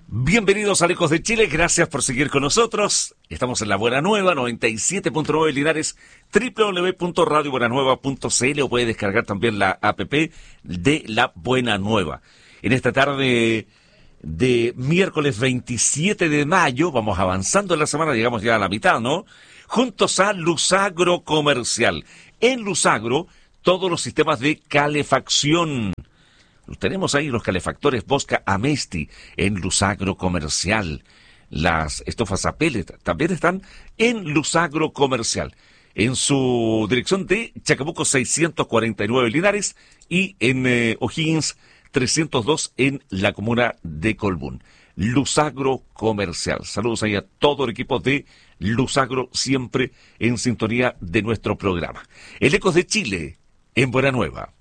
Bienvenidos a Ecos de Chile, gracias por seguir con nosotros. Estamos en La Buena Nueva, 97.9 Linares, www.radiobuenanueva.cl, o puede descargar también la app de La Buena Nueva. En esta tarde de miércoles 27 de mayo, vamos avanzando en la semana, llegamos ya a la mitad, ¿no? Juntos a Lusagro Comercial. En Lusagro, todos los sistemas de calefacción. Tenemos ahí los calefactores Bosca Amesti en Lusagro Comercial. Las estufas a pellet también están en Lusagro Comercial. En su dirección de Chacabuco 649 Linares y en O'Higgins 302 en la comuna de Colbún. Lusagro Comercial. Saludos ahí a todo el equipo de Lusagro, siempre en sintonía de nuestro programa. El Ecos de Chile en Buena Nueva.